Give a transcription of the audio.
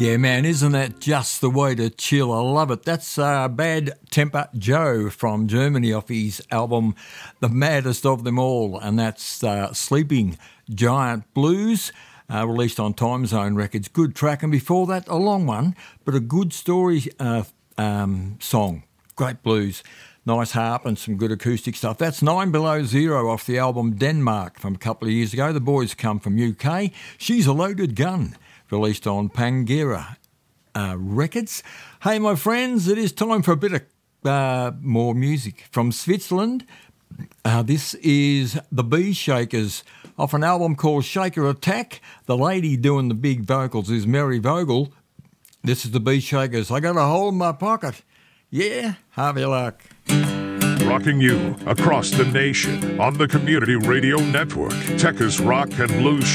Yeah, man, isn't that just the way to chill? I love it. That's Bad Temper Joe from Germany off his album The Maddest of Them All, and that's Sleeping Giant Blues, released on Time Zone Records. Good track, and before that, a long one, but a good story song. Great blues. Nice harp and some good acoustic stuff. That's 9 Below Zero off the album Denmark from a couple of years ago. The boys come from UK. She's a Loaded Gun, released on Pangera Records. Hey, my friends, it is time for a bit of more music from Switzerland. This is the Bee Shakers off an album called Shaker Attack. The lady doing the big vocals is Mary Vogel. This is the Bee Shakers. I got a hole in my pocket. Yeah, have your luck. Rocking you across the nation on the Community Radio Network. Tekka's Rock and Blues